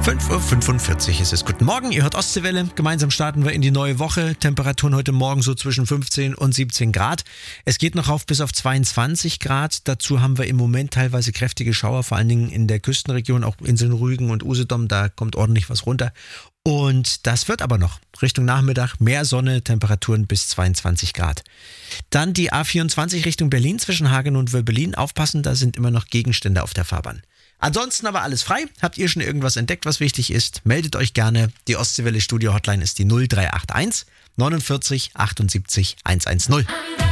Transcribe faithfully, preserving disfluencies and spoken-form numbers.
fünf Uhr fünfundvierzig ist es. Guten Morgen, ihr hört Ostseewelle. Gemeinsam starten wir in die neue Woche. Temperaturen heute Morgen so zwischen fünfzehn und siebzehn Grad. Es geht noch rauf bis auf zweiundzwanzig Grad. Dazu haben wir im Moment teilweise kräftige Schauer, vor allen Dingen in der Küstenregion, auch Inseln Rügen und Usedom. Da kommt ordentlich was runter. Und das wird aber noch. Richtung Nachmittag mehr Sonne, Temperaturen bis zweiundzwanzig Grad. Dann die A vierundzwanzig Richtung Berlin zwischen Hagen und Wöbbelin. Aufpassen, da sind immer noch Gegenstände auf der Fahrbahn. Ansonsten aber alles frei. Habt ihr schon irgendwas entdeckt, was wichtig ist? Meldet euch gerne. Die Ostseewelle Studio Hotline ist die null drei acht eins neunundvierzig achtundsiebzig hundertzehn.